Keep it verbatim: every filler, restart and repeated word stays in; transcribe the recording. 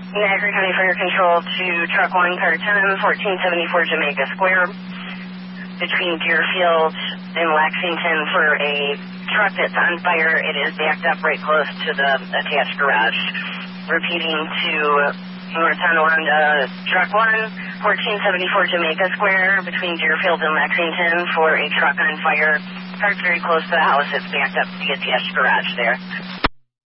Niagara County Fire Control to Truck one, Car ten, fourteen seventy-four Jamaica Square, between Deerfield and Lexington for a truck that's on fire. It is backed up right close to the attached garage. Repeating to North Tonawanda, Truck one, fourteen seventy-four Jamaica Square, between Deerfield and Lexington for a truck on fire. Parked very close to the house. It's backed up to the attached garage there.